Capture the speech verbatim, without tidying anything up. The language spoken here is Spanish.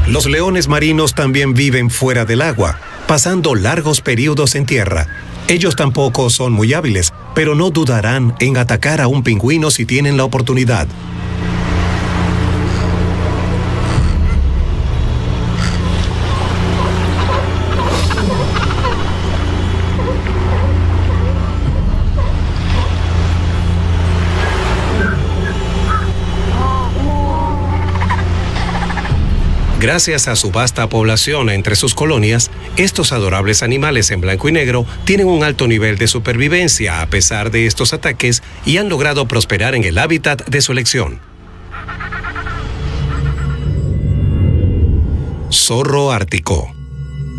Los leones marinos también viven fuera del agua, pasando largos periodos en tierra. Ellos tampoco son muy hábiles, pero no dudarán en atacar a un pingüino si tienen la oportunidad. Gracias a su vasta población entre sus colonias, estos adorables animales en blanco y negro tienen un alto nivel de supervivencia a pesar de estos ataques y han logrado prosperar en el hábitat de su elección. Zorro ártico.